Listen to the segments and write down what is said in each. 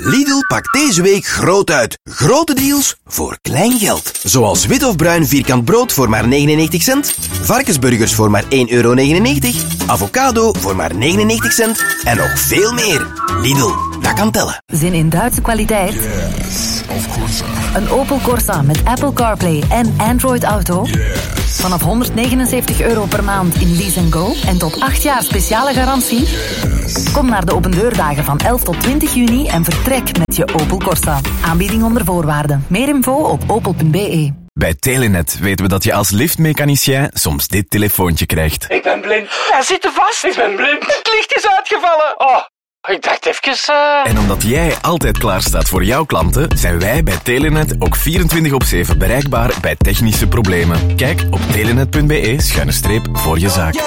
Lidl pakt deze week groot uit. Grote deals voor klein geld. Zoals wit of bruin vierkant brood voor maar 99 cent. Varkensburgers voor maar €1,99. Avocado voor maar 99 cent. En nog veel meer. Lidl, dat kan tellen. Zin in Duitse kwaliteit? Yes, of course. Een Opel Corsa met Apple CarPlay en Android Auto? Yes. Vanaf €179 per maand in Lease & Go en tot 8 jaar speciale garantie? Yes. Kom naar de opendeurdagen van 11 tot 20 juni en vertrek met je Opel Corsa. Aanbieding onder voorwaarden. Meer info op opel.be. Bij Telenet weten we dat je als liftmechanicien soms dit telefoontje krijgt. Ik ben blind. Hij zit er vast. Ik ben blind. Het licht is uitgevallen. Oh, ik dacht even... En omdat jij altijd klaar staat voor jouw klanten, zijn wij bij Telenet ook 24/7 bereikbaar bij technische problemen. Kijk op telenet.be/voor je zaak.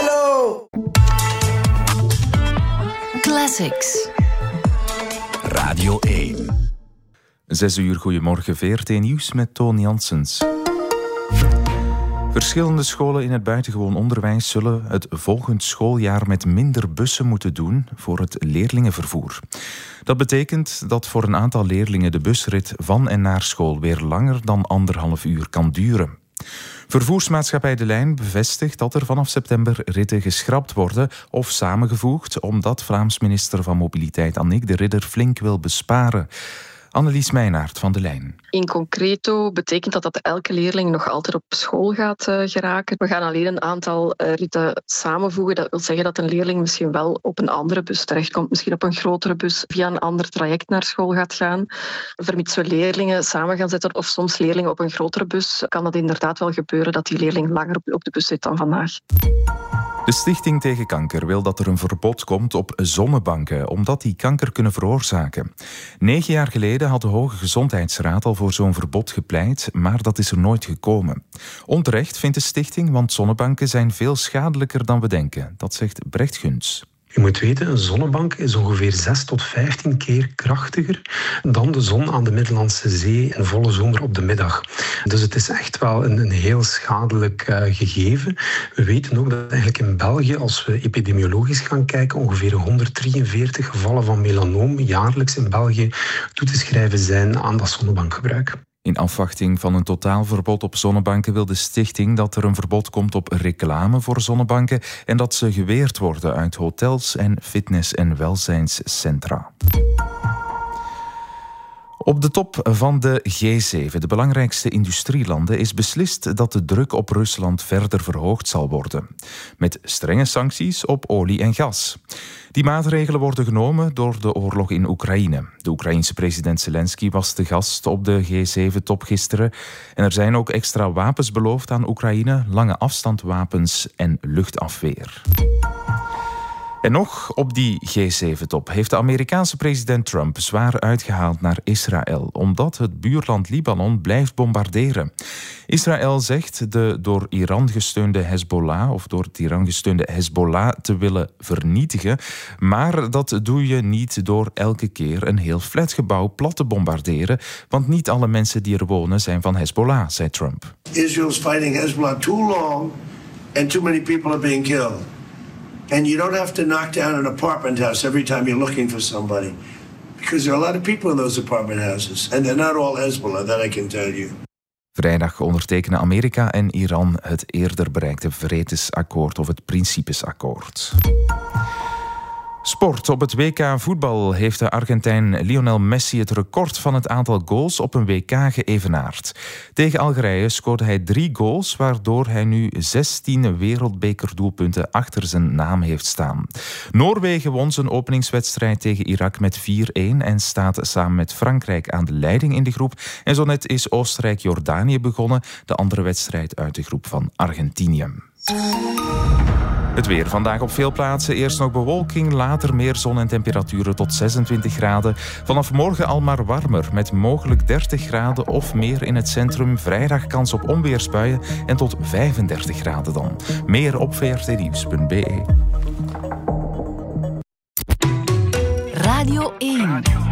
Classics. Radio 1. 6 uur, goedemorgen, VRT Nieuws met Toon Janssens. Verschillende scholen in het buitengewoon onderwijs zullen het volgend schooljaar met minder bussen moeten doen voor het leerlingenvervoer. Dat betekent dat voor een aantal leerlingen de busrit van en naar school weer langer dan 1,5 uur kan duren. Vervoersmaatschappij De Lijn bevestigt dat er vanaf september ritten geschrapt worden of samengevoegd, omdat Vlaams minister van Mobiliteit Annick de Ridder flink wil besparen. Annelies Meijnaert van De Lijn. In concreto betekent dat elke leerling nog altijd op school gaat geraken. We gaan alleen een aantal ritten samenvoegen. Dat wil zeggen dat een leerling misschien wel op een andere bus terechtkomt, misschien op een grotere bus via een ander traject naar school gaat gaan. Vermits we leerlingen samen gaan zetten of soms leerlingen op een grotere bus, kan dat inderdaad wel gebeuren dat die leerling langer op de bus zit dan vandaag. De Stichting tegen Kanker wil dat er een verbod komt op zonnebanken, omdat die kanker kunnen veroorzaken. 9 jaar geleden had de Hoge Gezondheidsraad al voor zo'n verbod gepleit, maar dat is er nooit gekomen. Onterecht vindt de stichting, want zonnebanken zijn veel schadelijker dan we denken. Dat zegt Brecht Guns. Je moet weten, een zonnebank is ongeveer 6 tot 15 keer krachtiger dan de zon aan de Middellandse Zee in volle zomer op de middag. Dus het is echt wel een heel schadelijk gegeven. We weten ook dat eigenlijk in België, als we epidemiologisch gaan kijken, ongeveer 143 gevallen van melanoom jaarlijks in België toe te schrijven zijn aan dat zonnebankgebruik. In afwachting van een totaalverbod op zonnebanken wil de stichting dat er een verbod komt op reclame voor zonnebanken en dat ze geweerd worden uit hotels en fitness- en welzijnscentra. Op de top van de G7, de belangrijkste industrielanden, is beslist dat de druk op Rusland verder verhoogd zal worden. Met strenge sancties op olie en gas. Die maatregelen worden genomen door de oorlog in Oekraïne. De Oekraïense president Zelensky was de gast op de G7-top gisteren. En er zijn ook extra wapens beloofd aan Oekraïne, lange afstandwapens en luchtafweer. En nog op die G7-top heeft de Amerikaanse president Trump zwaar uitgehaald naar Israël, omdat het buurland Libanon blijft bombarderen. Israël zegt de door het Iran gesteunde Hezbollah te willen vernietigen, maar dat doe je niet door elke keer een heel flatgebouw plat te bombarderen, want niet alle mensen die er wonen zijn van Hezbollah, zei Trump. Israel's fighting Hezbollah too long and too many people are being killed. And you don't have to knock down an apartment house every time you're looking for somebody. Because there are a lot of people in those apartment houses. And they're not all Hezbollah, that I can tell you. Vrijdag ondertekenen Amerika en Iran het eerder bereikte vredesakkoord of het principesakkoord. Sport. Op het WK voetbal heeft de Argentijn Lionel Messi het record van het aantal goals op een WK geëvenaard. Tegen Algerije scoorde hij 3 goals, waardoor hij nu 16 wereldbekerdoelpunten achter zijn naam heeft staan. Noorwegen won zijn openingswedstrijd tegen Irak met 4-1 en staat samen met Frankrijk aan de leiding in de groep. En zo net is Oostenrijk-Jordanië begonnen, de andere wedstrijd uit de groep van Argentinië. Het weer vandaag op veel plaatsen. Eerst nog bewolking, later meer zon en temperaturen tot 26 graden. Vanaf morgen al maar warmer, met mogelijk 30 graden of meer in het centrum. Vrijdag kans op onweersbuien en tot 35 graden dan. Meer op vrtnieuws.be. Radio 1.